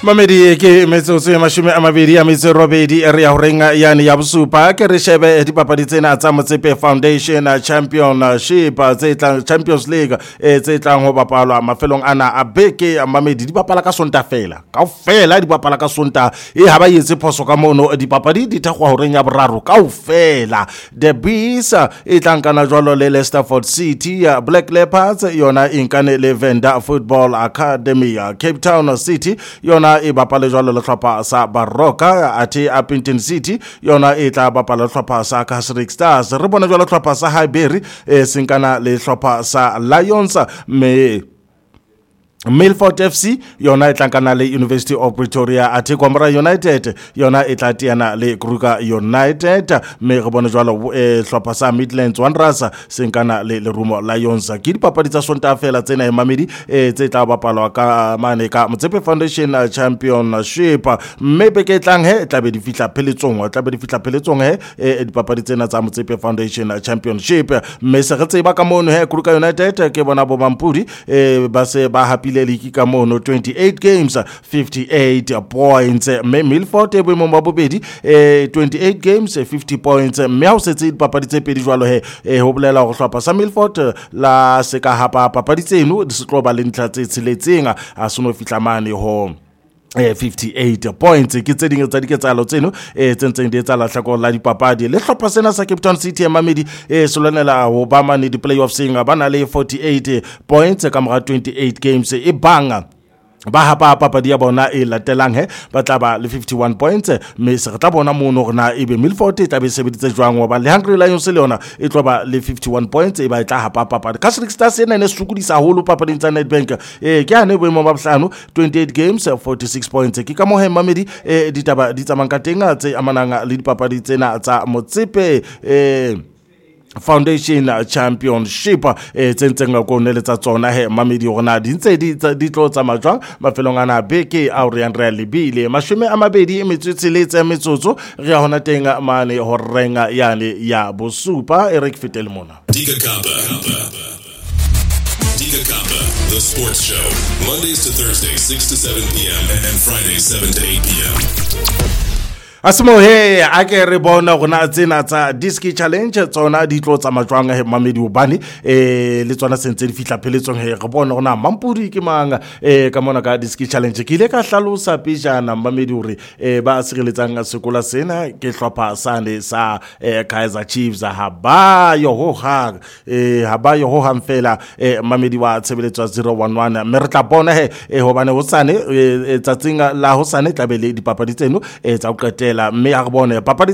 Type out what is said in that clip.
Mamedi ke metsotso ya mashome a mabedi a metso e robedi re ya ho renga yane ya bosupa ke re shebe dipapadi tsena tsa Motsepe Foundation Championship Champions League tse tlang ho bapalwa mafelong ana a beke. Mamedi di bapala ka sonta fela kaofela, di bapala ka sonta ha ba yetse phoso ka mono dipapadi di thakgwa ho reng ya boraro kaofela. The Bees e tlang kana jwalo le Leicester City, Black Leopards yona inkane le Venda Football Academy, Cape Town City yona e bapala jwalo le hlopha sa Baroka, ate Upington City yona e tla bapala le hlopha sa Casric Stars. Re bona jwalo hlopha sa Highbury sinkana le hlopha sa Lions, Milford FC yona itlankana le University of Pretoria, ate Kwamra United yona itlatiana le Kruger United. Me re bona jwalo hlopha sa Midlands Wanderers sinkana le Rumo Lions. Ke dipapadi tsa sonta fela tsena Mamedi tse tla bapalwa ka mane ka Motsepe Foundation Championship. Mme beke tlang tla be di fihla pheletsong dipapadi tsena tsa Motsepe Foundation Championship. Mme se re tseba ka mono Kruger United ke bona bo Mampudi ba se ba happy leki ka mono 28 games 58 points. Me Milford e boemo ba bobedi 28 games 50 points. Me ha o setse dipapadi tse pedi jwalo ho bolela go hlopha sa Milford la se ka hapa papadi tseno di se tlo ba le ntla tse tseletseng a sono fihla mane ho 58 points. Ke tse ding tsa diketsalo tseno tsentseng di etsa la hlako la dipapadi. Le hlopha sena sa Cape Town City Mamedi solonela ho ba mane di playoffs ba na le 48 points ka mora 28 games. E banga ba hapa papadi ya bona e latelang ba tla ba le 51 points. Me se re tla bona mono rena e be Milford e tla be sebeditse jwang wa ba le Hungry Lions le yona e tlo ba le 51 points e ba tla hapa papadi. Casric Stars ena ne sukudisa holo papadi tsa Nedbank ke ane boemo ba bohlano 28 games 46 points. Ke ka mohe Mamedi ditaba di tsamang ka teng tse amanang le dipapadi tsena tsa Motsepe Foundation Championship tsentseng go neletsa tsona Mamedi rona di ntse di tlo tsamaya jwang mafelong ana beke a re re lebile mashome a mabedi metsotso metsotso re ya hona teng mane ho renga yane ya bosupa. Eric Fitel mona Diga Kappa, the sports show, Mondays to Thursdays 6 to 7 p.m. and Fridays 7 to 8 p.m. Asmo ake re bona gona tsena tsa disc challenge tsona di tlo tsa majwang Mamedi ubani le tsona sentse di fihla pheletsong re bona gona Mampudi ke manga ka mona ka disc challenge ke ile ka hlalosa pejana Mamedi hore ba sireletsang sekola sena ke hlopha sane sa Kaizer Chiefs ha ba yo ho hang fela Mamedi wa tshebeletswa 011. Me re tla bona hobane ho sane tsa tsinga la ho sane tabele dipapadi tseno tsa o qetela. Me ha re bone papadi